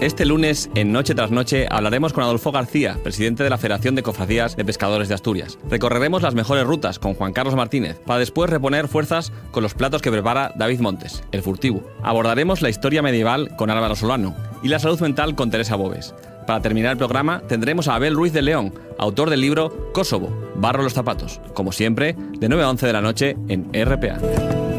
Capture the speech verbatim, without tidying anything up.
Este lunes, en Noche tras Noche, hablaremos con Adolfo García, presidente de la Federación de Cofradías de Pescadores de Asturias. Recorreremos las mejores rutas con Juan Carlos Martínez, para después reponer fuerzas con los platos que prepara David Montes, el furtivo. Abordaremos la historia medieval con Álvaro Solano y la salud mental con Teresa Bobes. Para terminar el programa, tendremos a Abel Ruiz de León, autor del libro Kosovo, Barro los zapatos. Como siempre, de nueve a once de la noche en R P A.